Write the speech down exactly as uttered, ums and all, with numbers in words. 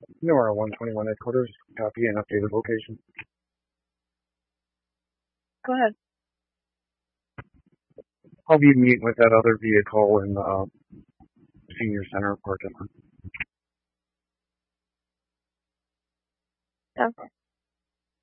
Nora one twenty-one headquarters, copy and updated location. Go ahead. I'll be meeting with that other vehicle in the uh, senior center parking lot. Okay.